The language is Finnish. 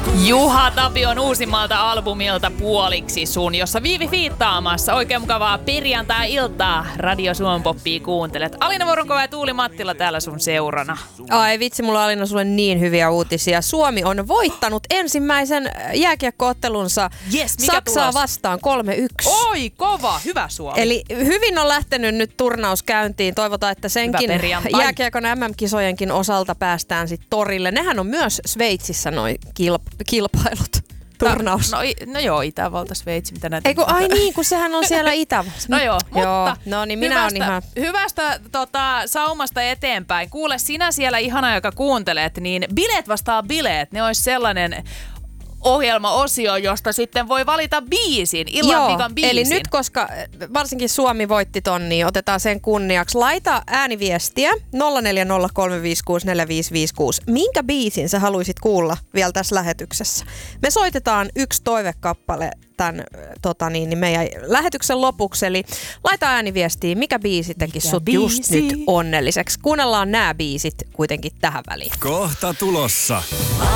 Juha Tapion uusimmalta albumilta Puoliksi sun, jossa Viivi fiittaamassa. Oikein mukavaa perjantai-iltaa. Radio Suomen Poppia kuuntelet. Alina Voronkova ja Tuuli Mattila täällä sun seurana. Ai vitsi, mulla Alina sulle niin hyviä uutisia. Suomi on voittanut ensimmäisen jääkiekko-ottelunsa Saksaa vastaan 3-1. Oi, kova. Hyvä Suomi. Eli hyvin on lähtenyt nyt turnaus käyntiin. Toivotaan, että senkin jääkiekon MM-kisojenkin osalta päästään sitten torille. Nehän on myös Sveitsissä noi kilpailut. Turnaus. No joo, Itävalta, Sveitsi, mitä näitä... Eiku, ai niin, kun sehän on siellä Itävallassa. No joo, mutta no niin, minä on ihan... Hyvästä saumasta eteenpäin. Kuule, sinä siellä ihana, joka kuuntelet, niin bileet vastaa bileet. Ne olisi sellainen ohjelmaosio, josta sitten voi valita biisin, illan viikon biisin. Eli nyt, koska varsinkin Suomi voitti ton, niin otetaan sen kunniaksi. Laita ääniviestiä 0403564556. Minkä biisin sä haluaisit kuulla vielä tässä lähetyksessä? Me soitetaan yksi toivekappale tämän meidän lähetyksen lopuksi. Eli laita ääniviestiä, mikä biisi tekisi sut just nyt onnelliseksi. Kuunnellaan nämä biisit kuitenkin tähän väliin. Kohta tulossa.